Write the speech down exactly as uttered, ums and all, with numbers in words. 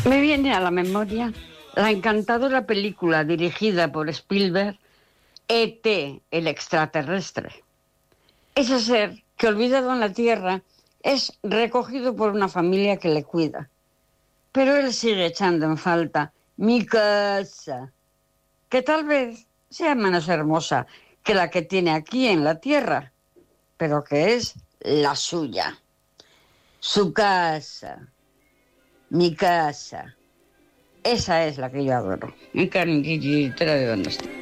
Me viene a la memoria la encantadora película dirigida por Spielberg, E T, el extraterrestre. Ese ser que, olvidado en la Tierra, es recogido por una familia que le cuida. Pero él sigue echando en falta mi casa, que tal vez sea menos hermosa que la que tiene aquí en la Tierra, pero que es la suya. Su casa, mi casa. Esa es la que yo adoro. En carne, ¿de dónde está?